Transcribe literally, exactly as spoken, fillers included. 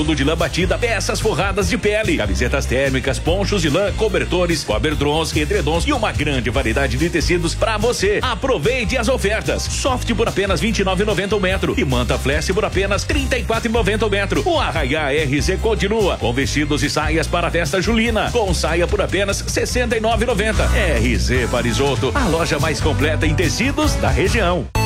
tudo de lã batida, peças forradas de pele, camisetas térmicas, ponchos de lã, cobertores, coberdrons, edredons e uma grande variedade de tecidos pra você. Aproveite as ofertas. Soft por apenas vinte e nove reais e noventa centavos o metro e manta flash por apenas trinta e quatro reais e noventa centavos o metro. O Arraiá R Z continua com vestidos e saias para a festa julina, com saia por apenas sessenta e nove reais e noventa centavos. R Z Parisotto, a loja mais completa em tecidos da região.